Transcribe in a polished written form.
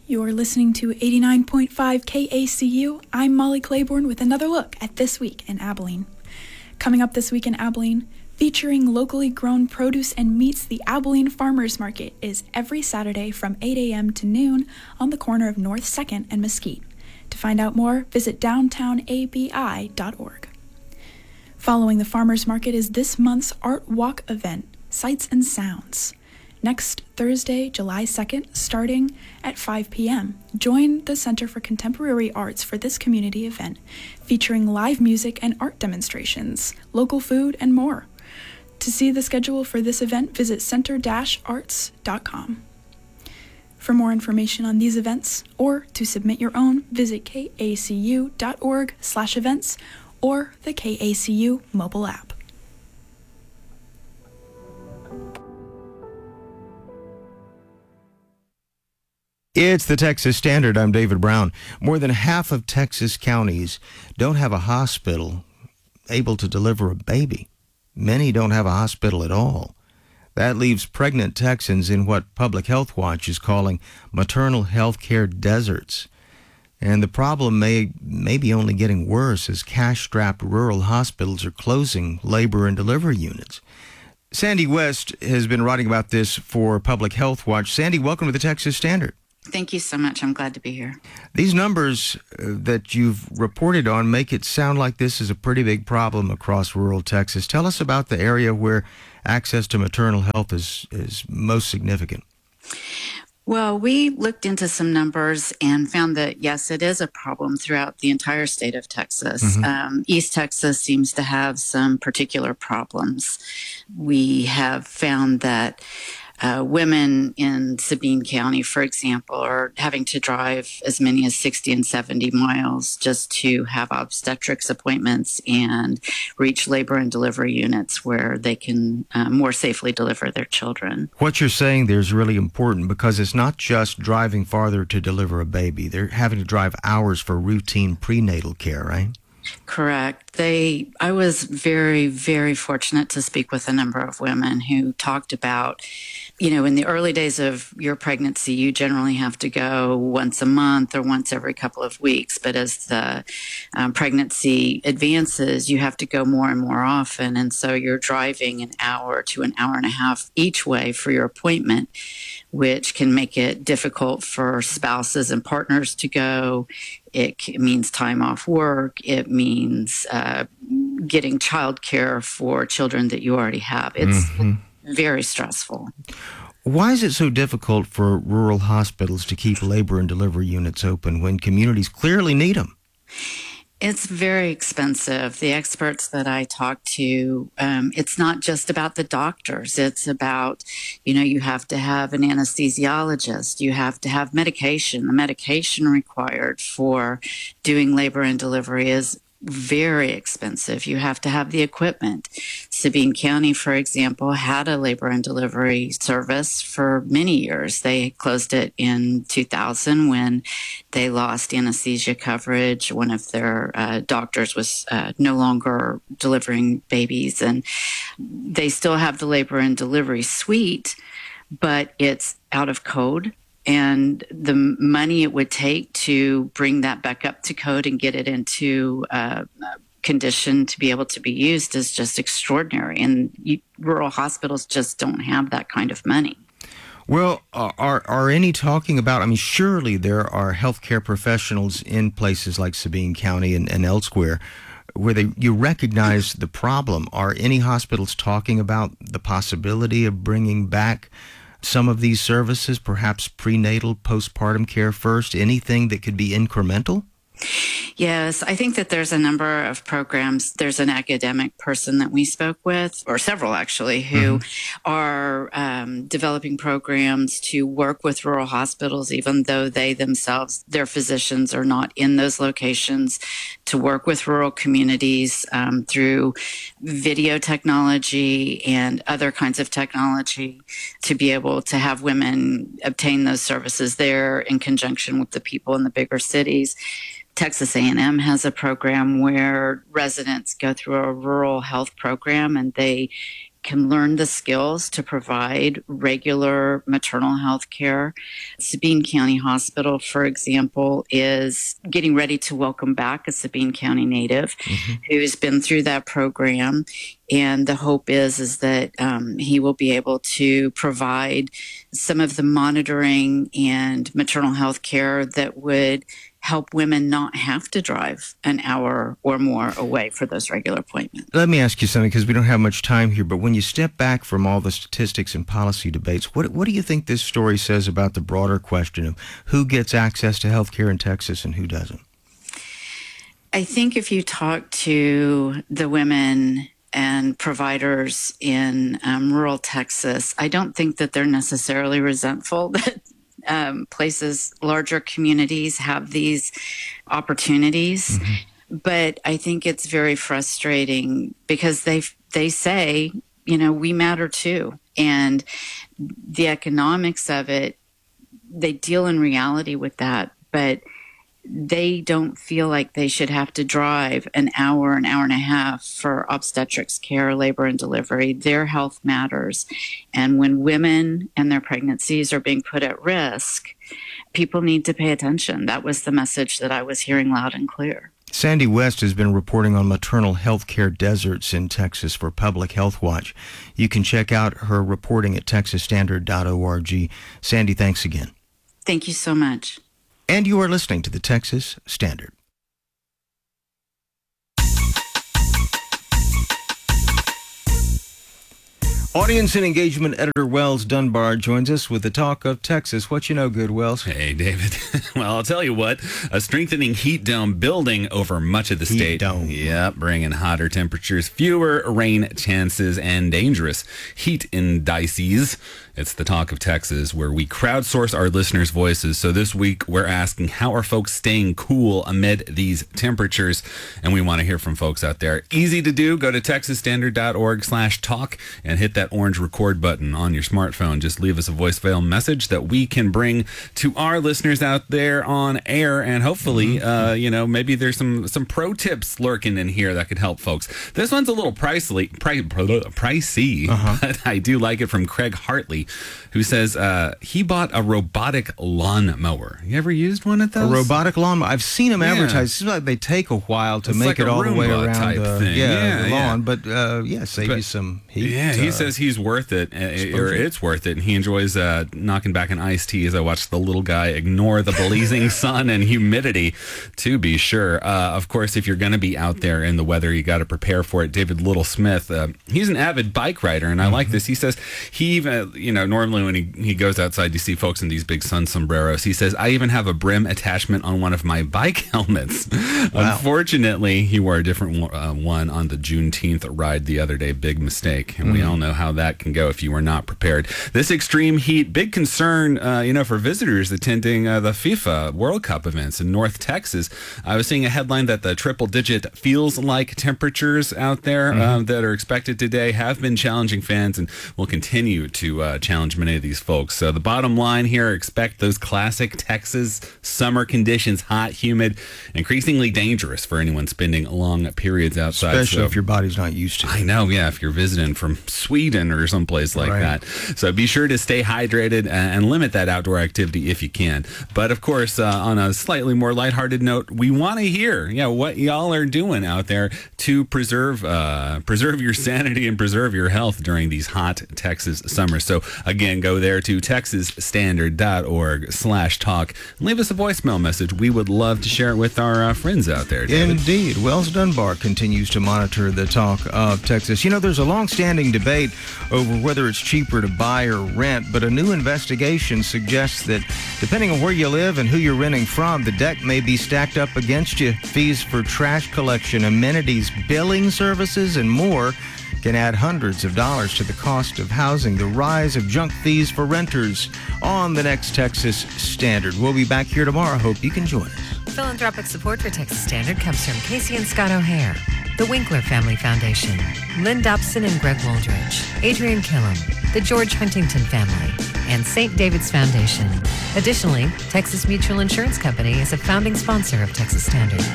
You're listening to 89.5 KACU. I'm Molly Claiborne with another look at This Week in Abilene. Coming up this week in Abilene, featuring locally grown produce and meats, the Abilene Farmers Market is every Saturday from 8 a.m. to noon on the corner of North 2nd and Mesquite. To find out more, visit downtownabi.org. Following the Farmers Market is this month's Art Walk event, Sights and Sounds. Next Thursday, July 2nd, starting at 5 p.m. Join the Center for Contemporary Arts for this community event, featuring live music and art demonstrations, local food, and more. To see the schedule for this event, visit center-arts.com. For more information on these events, or to submit your own, visit kacu.org/events or the KACU mobile app. It's the Texas Standard. I'm David Brown. More than half of Texas counties don't have a hospital able to deliver a baby. Many don't have a hospital at all. That leaves pregnant Texans in what Public Health Watch is calling maternal health care deserts. And the problem may be only getting worse as cash-strapped rural hospitals are closing labor and delivery units. Sandy West has been writing about this for Public Health Watch. Sandy, welcome to the Texas Standard. Thank you so much. I'm glad to be here. These numbers that you've reported on make it sound like this is a pretty big problem across rural Texas. Tell us about the area where access to maternal health is most significant. Well, we looked into some numbers and found that, yes, it is a problem throughout the entire state of Texas. Mm-hmm. East Texas seems to have some particular problems. We have found that women in Sabine County, for example, are having to drive as many as 60 and 70 miles just to have obstetrics appointments and reach labor and delivery units where they can more safely deliver their children. What you're saying there is really important because it's not just driving farther to deliver a baby. They're having to drive hours for routine prenatal care, right? Correct. I was very, very fortunate to speak with a number of women who talked about, in the early days of your pregnancy, you generally have to go once a month or once every couple of weeks. But as the pregnancy advances, you have to go more and more often. And so you're driving an hour to an hour and a half each way for your appointment, which can make it difficult for spouses and partners to go. It means time off work. It means getting childcare for children that you already have. It's very stressful. Why is it so difficult for rural hospitals to keep labor and delivery units open when communities clearly need them? It's very expensive. The experts that I talk to, it's not just about the doctors. It's about, you have to have an anesthesiologist. You have to have medication. The medication required for doing labor and delivery is very expensive. You have to have the equipment. Sabine County, for example, had a labor and delivery service for many years. They closed it in 2000 when they lost anesthesia coverage. One of their doctors was no longer delivering babies, and they still have the labor and delivery suite, but it's out of code. And the money it would take to bring that back up to code and get it into condition to be able to be used is just extraordinary. And rural hospitals just don't have that kind of money. Well, are any talking about, surely there are healthcare professionals in places like Sabine County and elsewhere where you recognize the problem. Are any hospitals talking about the possibility of bringing back some of these services, perhaps prenatal, postpartum care first, anything that could be incremental? Yes, I think that there's a number of programs. There's an academic person that we spoke with, or several actually, who are developing programs to work with rural hospitals, even though they themselves, their physicians are not in those locations, to work with rural communities through video technology and other kinds of technology to be able to have women obtain those services there in conjunction with the people in the bigger cities. Texas A&M has a program where residents go through a rural health program and they can learn the skills to provide regular maternal health care. Sabine County Hospital, for example, is getting ready to welcome back a Sabine County native who's been through that program. And the hope is that he will be able to provide some of the monitoring and maternal health care that would help women not have to drive an hour or more away for those regular appointments. Let me ask you something, because we don't have much time here, but when you step back from all the statistics and policy debates, what do you think this story says about the broader question of who gets access to health care in Texas and who doesn't? I think if you talk to the women and providers in rural Texas, I don't think that they're necessarily resentful that places, larger communities have these opportunities. But I think it's very frustrating because they say, we matter too. And the economics of it, they deal in reality with that, but they don't feel like they should have to drive an hour and a half for obstetrics care, labor and delivery. Their health matters. And when women and their pregnancies are being put at risk, people need to pay attention. That was the message that I was hearing loud and clear. Sandy West has been reporting on maternal health care deserts in Texas for Public Health Watch. You can check out her reporting at texasstandard.org. Sandy, thanks again. Thank you so much. And you are listening to the Texas Standard. Audience and engagement editor Wells Dunbar joins us with the talk of Texas. What you know, good, Wells? Hey, David. Well, I'll tell you what, a strengthening heat dome building over much of the state. Heat dome. Yep, bringing hotter temperatures, fewer rain chances, and dangerous heat indices. It's the talk of Texas, where we crowdsource our listeners' voices. So this week, we're asking, how are folks staying cool amid these temperatures? And we want to hear from folks out there. Easy to do. Go to texasstandard.org/talk and hit that orange record button on your smartphone. Just leave us a voicemail message that we can bring to our listeners out there on air. And hopefully, maybe there's some pro tips lurking in here that could help folks. This one's a little pricey, but I do like it, from Craig Hartley, who says he bought a robotic lawnmower. You ever used one of those? A robotic lawnmower? I've seen them advertised. It seems like they take a while to make it all the way around the lawn, but save you some heat. Yeah, he says he's worth it, or it's worth it, and he enjoys knocking back an iced tea as I watch the little guy ignore the blazing sun and humidity, to be sure. Of course, if you're going to be out there in the weather, you got to prepare for it. David Little Smith, he's an avid bike rider, and I like this. He says he even, normally when he goes outside, you see folks in these big sun sombreros. He says, I even have a brim attachment on one of my bike helmets. Wow. Unfortunately, he wore a different one on the Juneteenth ride the other day. Big mistake. And we all know how that can go if you were not prepared. This extreme heat, big concern, for visitors attending the FIFA World Cup events in North Texas. I was seeing a headline that the triple-digit feels-like temperatures out there that are expected today have been challenging fans and will continue to challenge many of these folks. So the bottom line here, expect those classic Texas summer conditions, hot, humid, increasingly dangerous for anyone spending long periods outside. Especially if your body's not used to it. I know, yeah, if you're visiting from Sweden or someplace like that. So be sure to stay hydrated and limit that outdoor activity if you can. But of course, on a slightly more lighthearted note, we want to hear what y'all are doing out there to preserve your sanity and preserve your health during these hot Texas summers. So again, go there to texasstandard.org/talk and leave us a voicemail message. We would love to share it with our friends out there, David. Indeed. Wells Dunbar continues to monitor the talk of Texas. There's a long-standing debate over whether it's cheaper to buy or rent, but a new investigation suggests that depending on where you live and who you're renting from, the deck may be stacked up against you. Fees for trash collection, amenities, billing services, and more can add hundreds of dollars to the cost of housing. The rise of junk fees for renters on the next Texas Standard. We'll be back here tomorrow. Hope you can join us. Philanthropic support for Texas Standard comes from Casey and Scott O'Hare, the Winkler Family Foundation, Lynn Dobson and Greg Woldridge, Adrian Killam, the George Huntington family, and St. David's Foundation. Additionally, Texas Mutual Insurance Company is a founding sponsor of Texas Standard.